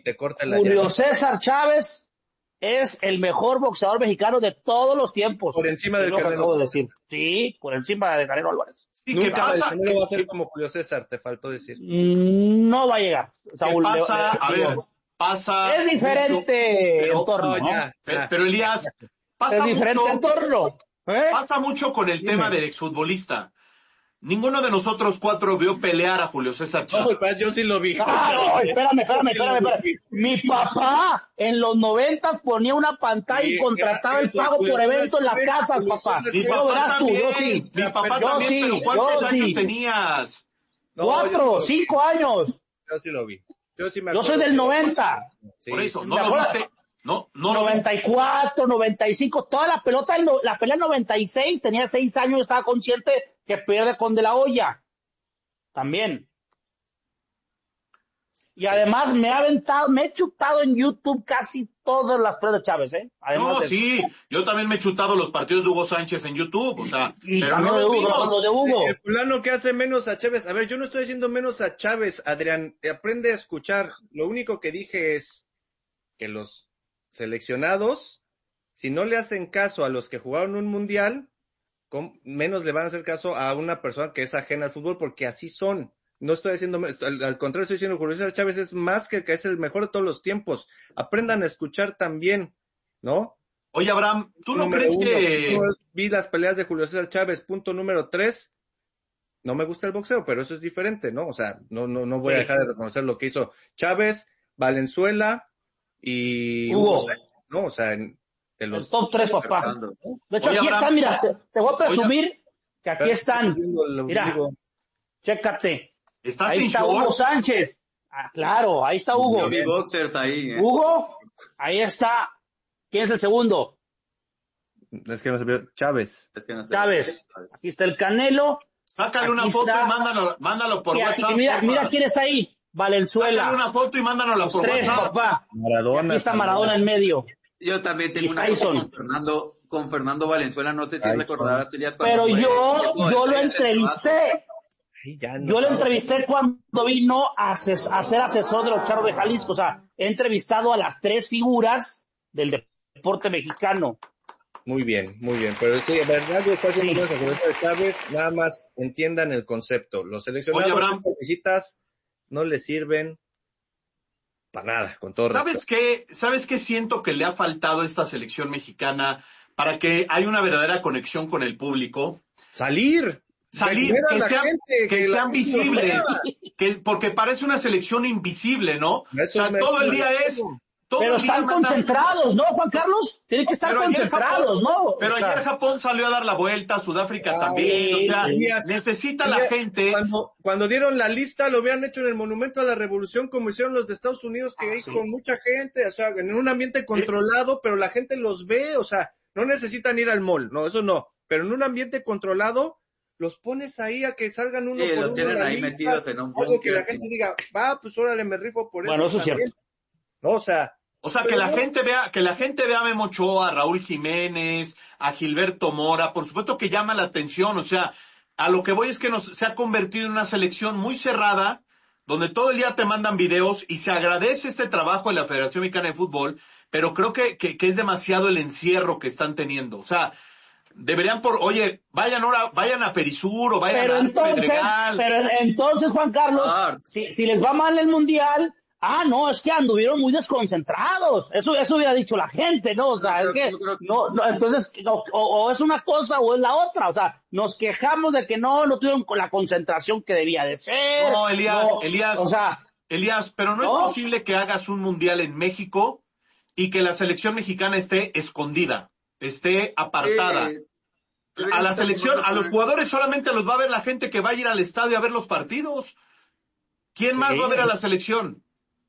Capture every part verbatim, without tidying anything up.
te corta la Julio llave. César Chávez es el mejor boxeador mexicano de todos los tiempos. Por encima es del lo que Canelo. acabo de decir. Sí, por encima de Canelo Álvarez. Sí, Nunca ¿qué pasa? el Canelo va a ser como Julio César, te faltó decir. No va a llegar. Saúl, ¿Qué pasa? le- le- A digo, ver, pasa es diferente mucho, pero, entorno, no, ¿no? ya. pero, pero, Elías, pasa Es diferente mucho, entorno. ¿eh? pasa mucho con el Dime. tema del exfutbolista. Ninguno de nosotros cuatro vio pelear a Julio César Chávez. No, yo sí lo vi. Ah, no, espérame, espérame, espérame, espérame. Mi papá en los noventas ponía una pantalla y Sí, contrataba era- el pago Julio por César evento en las Chávez, casas, Julio papá. César Mi No papá verás tú, también, yo sí. mi papá Yo también, sí, pero ¿cuántos yo años sí. tenías? No, Cuatro, yo sí lo vi. cinco años. Yo sí lo vi. Yo sí me Yo acuerdo. soy del que- noventa. Sí. Por eso, Me no lo acuerdo- viste, no, no lo noventa y cuatro, noventa y cinco, toda la pelota, del no- la pelea en noventa y seis, tenía seis años, estaba consciente que pierde con De La Hoya. También. Y además me ha aventado, me he chutado en YouTube casi todas las peleas de Chávez, ¿eh? Además No, de- sí, yo también me he chutado los partidos de Hugo Sánchez en YouTube, o sea, Y pero también no de lo Hugo, vimos. cuando de Hugo. El fulano que hace menos a Chávez. A ver, yo no estoy diciendo menos a Chávez, Adrián. Aprende a escuchar. Lo único que dije es que los seleccionados, si no le hacen caso a los que jugaron un mundial, con- menos le van a hacer caso a una persona que es ajena al fútbol, porque así son. No estoy diciendo, al, al contrario, estoy diciendo que Julio César Chávez es más que el que es el mejor de todos los tiempos. Aprendan a escuchar también, ¿no? Oye, Abraham, ¿tú no Número crees uno, que... punto dos, vi las peleas de Julio César Chávez, punto número tres. No me gusta el boxeo, pero eso es diferente, ¿no? O sea, no, no, no voy a Sí. dejar de reconocer lo que hizo Chávez, Valenzuela y Hugo. Hugo Sánchez, ¿no? O sea, en, en El los... top tres, papá. Fernando. De hecho, Oye, aquí Abraham. están, mira, te, te voy a presumir que aquí Estoy están. viendo el Mira, ombligo. chécate. ¿Estás Ahí sin está Hugo short? Sánchez. Ah, claro, ahí está Hugo. Yo vi boxers ahí. ¿eh? Hugo, ahí está. ¿Quién es el segundo? Es que no se vio. Chávez. Es que no sé. Chávez. Aquí está el Canelo. Sácale una Aquí foto está. y mándalo, mándalo por Y aquí, WhatsApp. mira, porfa. mira quién está ahí. Sácale Valenzuela. una foto y mándanosla Los por tres, WhatsApp. papá. Maradona. Aquí está Maradona en medio. Yo también tengo Y una foto Tyson. con Fernando, con Fernando Valenzuela, no sé si Tyson. recordarás, Elías, cuando Pero fue- yo, llegó yo lo Estrellas del entrevisté. Ay, ya no. Yo lo entrevisté cuando vino a, ses- a ser asesor de los Charros de Jalisco. O sea, he entrevistado a las tres figuras del deporte mexicano. Muy bien, muy bien. Pero sí, de verdad, yo está haciendo Sí. cosas con Julio César Chávez. Nada más entiendan el concepto. Los seleccionados, Oye, Abraham. estas visitas no les sirven para nada, con todo ¿Sabes respeto. qué? ¿Sabes qué siento que le ha faltado a esta selección mexicana para que haya una verdadera conexión con el público? Salir. Salir, Ver a que la sean, gente, que la sean gente los visibles, vea. que, porque parece una selección invisible, ¿no? Eso o sea, es todo el mentira. día es... Todo Pero el día están mandan- concentrados, ¿no, Juan Carlos? Tienen que estar Pero ayer concentrados, Japón- ¿no? Pero O sea, ayer Japón salió a dar la vuelta, Sudáfrica Ay, también, o sea, Elías, necesita Elías, la gente... Cuando, cuando dieron la lista, lo habían hecho en el Monumento a la Revolución, como hicieron los de Estados Unidos, que Ah, hay sí. con mucha gente, o sea, en un ambiente controlado, pero la gente los ve, o sea, no necesitan ir al mall, no, eso no, pero en un ambiente controlado, los pones ahí a que salgan uno Sí, por los uno tienen en la ahí lista, metidos en un algo que la búnker, gente sí. diga, va, pues órale, me rifo por eso Bueno, eso es también. cierto. No, o sea, O sea, Pero que la no. gente vea, que la gente vea a Memo Ochoa, a Raúl Jiménez, a Gilberto Mora, por supuesto que llama la atención, o sea, a lo que voy es que nos, se ha convertido en una selección muy cerrada, donde todo el día te mandan videos y se agradece este trabajo de la Federación Mexicana de Fútbol, pero creo que, que, que es demasiado el encierro que están teniendo, o sea, deberían por, oye, vayan ahora, vayan a Perisur o vayan Pero a entonces, Pedregal. pero entonces, Juan Carlos, Ah. si, si les va mal el mundial, ah, no, es que anduvieron muy desconcentrados. Eso, eso hubiera dicho la gente, ¿no? O sea, Yo es creo- que, yo creo que- no, no, entonces, o, o- o es una cosa o es la otra. O sea, nos quejamos de que no, no tuvieron con la concentración que debía de ser. No, Elías, no, Elías. O sea, Elías, pero no, ¿No? es posible que hagas un mundial en México y que la selección mexicana esté escondida, esté apartada. Eh, A la selección, a los jugadores solamente los va a ver la gente que va a ir al estadio a ver los partidos. ¿Quién más Sí. va a ver a la selección?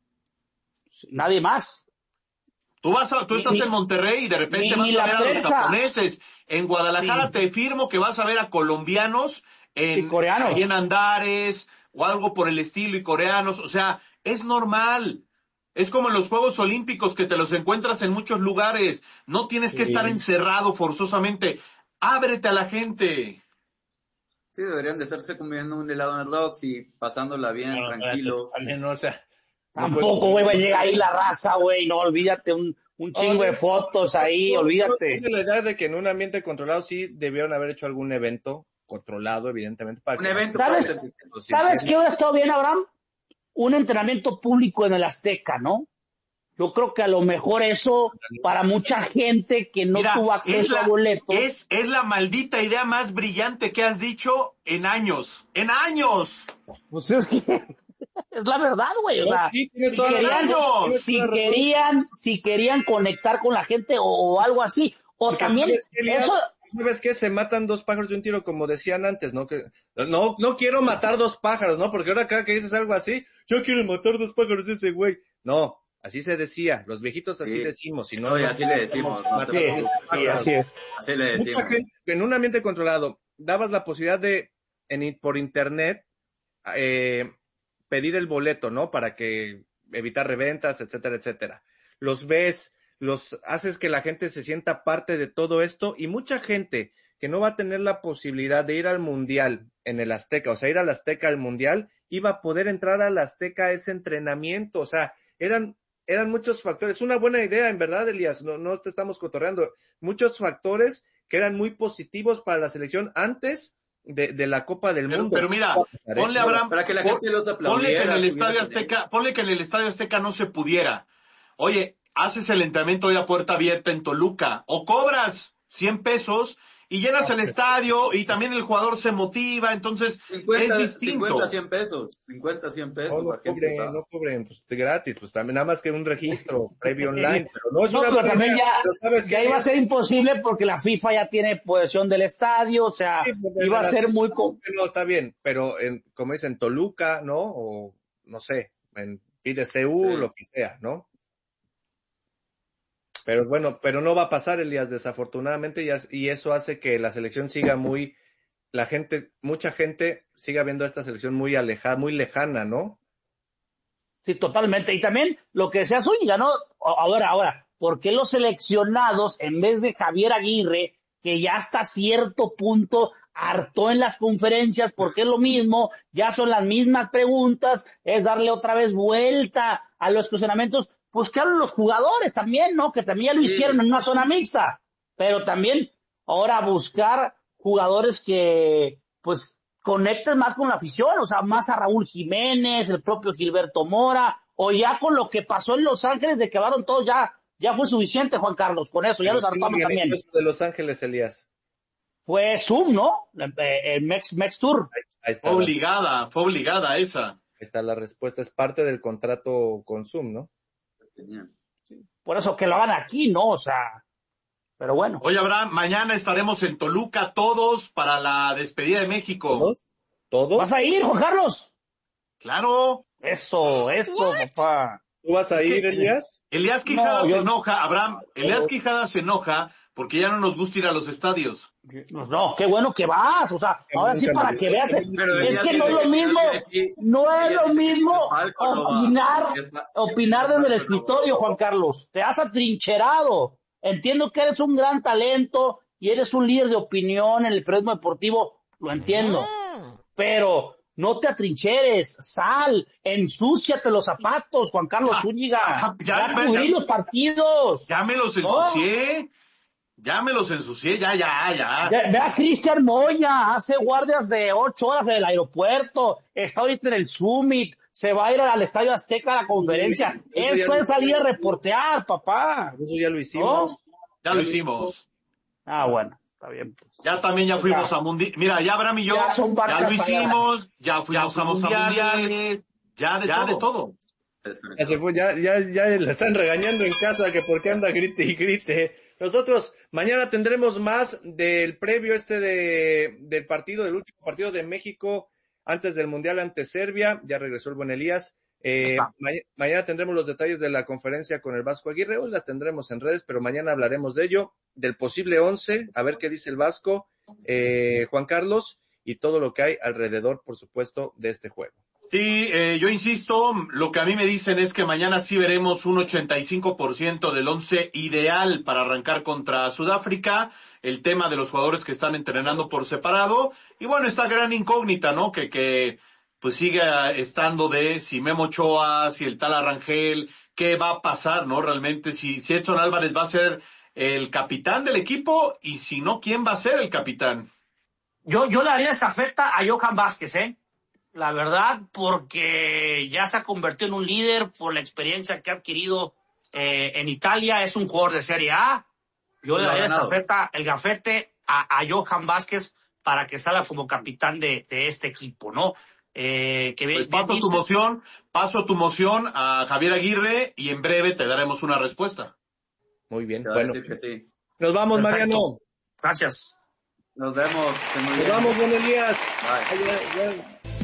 nadie más. Tú vas a, tú Ni- estás ni- en Monterrey y de repente ni- vas ni a la ver a los prensa. japoneses. En Guadalajara Sí. te firmo que vas a ver a colombianos en, Y coreanos. ahí en Andares o algo por el estilo y coreanos. O sea, es normal. Es como en los Juegos Olímpicos que te los encuentras en muchos lugares. No tienes que Sí. estar encerrado forzosamente. Ábrete a la gente. Sí, deberían de estarse comiendo un helado en el Rox y pasándola bien, tranquilos. También, o sea, Tampoco, güey, va a llegar ahí la raza, güey, no, olvídate, un, un chingo de fotos ahí, olvídate. Estoy de la idea de que en un ambiente controlado sí debieron haber hecho algún evento controlado, evidentemente. Para Un que evento. ¿Sabes? los ¿Sabes sintiera. qué hubiera estado bien, Abraham? Un entrenamiento público en el Azteca, ¿no? Yo creo que a lo mejor eso, para mucha gente que no Mira, tuvo es acceso la, a boletos. es, es la maldita idea más brillante que has dicho en años. ¡En años! Pues es que es la verdad, güey. O No, sea, sí, tienes si toda la querían, razón, tienes si toda la razón. querían, si querían conectar con la gente o, o algo así. O Porque también, ¿sabes qué, Elías? eso, ¿Sabes qué? Se matan dos pájaros de un tiro, como decían antes, ¿no? Que no, no quiero matar dos pájaros, ¿no? Porque ahora cada que dices algo así, yo quiero matar dos pájaros de ese güey. No, así se decía, los viejitos así Sí. decimos, si no, Oye, no así le decimos, no te sí, preocupes. sí, así es. Así le decimos. Mucha gente, en un ambiente controlado, dabas la posibilidad de, en, por internet, eh, pedir el boleto, ¿no? Para que evitar reventas, etcétera, etcétera. Los ves, los haces que la gente se sienta parte de todo esto y mucha gente que no va a tener la posibilidad de ir al Mundial en el Azteca, o sea, ir al Azteca al Mundial, iba a poder entrar al Azteca a ese entrenamiento, o sea, eran eran muchos factores, una buena idea, en verdad, Elías, no, no te estamos cotorreando, muchos factores que eran muy positivos para la selección antes de, de la Copa del Pero, Mundo. pero mira, ponle a Abraham, Para que la pon- gente los aplaudiera. ponle que en el estuviera Estadio con él. Azteca, ponle que en el Estadio Azteca no se pudiera. Oye, haces el entrenamiento hoy a puerta abierta en Toluca, o cobras cien pesos y llenas el estadio y también el jugador se motiva, entonces cincuenta, es distinto. cincuenta, cien pesos. cincuenta, cien pesos. No, no la gente cobren, está- no cobren, pues de gratis, pues también nada más que un registro previo online, pero no es No, una pero buena también idea, ya, pero ¿sabes ya qué? iba a ser imposible porque la FIFA ya tiene posesión del estadio, o sea, Sí, pues, de iba a verdad, ser muy... co- no, está bien, pero en, como dicen, Toluca, ¿no? O no sé, en Pide C U, Sí. lo que sea, ¿no? Pero bueno, pero no va a pasar, Elías, desafortunadamente, y, as- y eso hace que la selección siga muy, la gente, mucha gente siga viendo a esta selección muy alejada, muy lejana, ¿no? Sí, totalmente. Y también lo que decía Zúñiga, ¿no? Ahora, ahora, ¿por qué los seleccionados, en vez de Javier Aguirre, que ya hasta cierto punto hartó en las conferencias, porque es lo mismo, ya son las mismas preguntas, es darle otra vez vuelta a los cuestionamientos, pues que hablan los jugadores también, ¿no? Que también ya lo Sí. hicieron en una zona mixta, pero también ahora buscar jugadores que, pues, conecten más con la afición, o sea, más a Raúl Jiménez, el propio Gilberto Mora, o ya con lo que pasó en Los Ángeles, de que quedaron todos ya, ya fue suficiente, Juan Carlos, con eso, ya los Pero ¿quién hartamos organizó también. eso de Los Ángeles, Elías? Fue Zoom, ¿no? Eh, El Mex, Mex Tour. Ahí está, Fue la, obligada, fue obligada esa. ahí está la respuesta, es parte del contrato con Zoom, ¿no? Tenían. Por eso que lo hagan aquí, ¿no? O sea, pero bueno. Oye, Abraham, mañana estaremos en Toluca todos para la despedida de México. ¿Todos? ¿Todos? ¿Vas a ir, Juan Carlos? Claro. Eso, eso, papá. ¿Tú vas a Es ir, que- Elías? Elías Quijada No, se yo- enoja, Abraham, Elías No. Quijada se enoja porque ya no nos gusta ir a los estadios. Pues no, qué bueno que vas, o sea, ahora sí para que veas, Pero es Elías que no dice es lo que si mismo, no es de aquí, no es Elías lo dice que mismo si Falco no va, opinar, que está- opinar que desde el Falco no escritorio, va. Juan Carlos, te has atrincherado, entiendo que eres un gran talento y eres un líder de opinión en el periodismo deportivo, lo entiendo, pero no te atrincheres, sal, ensúciate los zapatos, Juan Carlos Ah, Zúñiga, ah, ya, ya ya, cubrí ya. los partidos. Ya me los No. ensucié. Ya me los ensucié, ya, ya, ya. Ve, ve a Cristian Moya, hace guardias de ocho horas en el aeropuerto, está ahorita en el Summit, se va a ir al Estadio Azteca a la conferencia. Sí, eso ya Eso lo es salir a hicimos. reportear, papá. Eso ya lo hicimos. ¿No? Ya lo hicimos. Ah, bueno, está bien. Pues. Ya también ya fuimos Ya. a Mundial. Mira, ya Abraham y yo, Ya son ya barcas lo hicimos, ya fuimos a mundiales, ya de, ya de todo. Ya se fue, ya, ya, ya le están regañando en casa que por qué anda grite y grite. Nosotros mañana tendremos más del previo este de, del partido, del último partido de México antes del Mundial ante Serbia. Ya regresó el buen Elías. Eh, ma- mañana tendremos los detalles de la conferencia con el Vasco Aguirre. Hoy las tendremos en redes, pero mañana hablaremos de ello, del posible once, a ver qué dice el Vasco, eh, Juan Carlos, y todo lo que hay alrededor, por supuesto, de este juego. Sí, eh, yo insisto, lo que a mí me dicen es que mañana sí veremos un ochenta y cinco por ciento del once ideal para arrancar contra Sudáfrica, el tema de los jugadores que están entrenando por separado, y bueno, esta gran incógnita, ¿no? Que, que pues sigue estando de si Memo Ochoa, si el tal Arrangel, qué va a pasar, ¿no? Realmente, si, si Edson Álvarez va a ser el capitán del equipo, y si no, ¿quién va a ser el capitán? Yo, yo le haría estafeta a Johan Vázquez, ¿eh? La verdad, porque ya se ha convertido en un líder por la experiencia que ha adquirido eh, en Italia, es un jugador de Serie A. Yo le daría estafeta, el gafete a, a Johan Vázquez para que salga como capitán de, de este equipo, ¿no? Eh, que Pues bien paso dices, tu moción, paso tu moción a Javier Aguirre y en breve te daremos una respuesta. Muy bien. Te va a Bueno, decir que sí. nos vamos, Perfecto. Mariano. Gracias. Nos vemos. Que muy Nos bien. vamos, don Elías. Bye. Ay, ay, ay.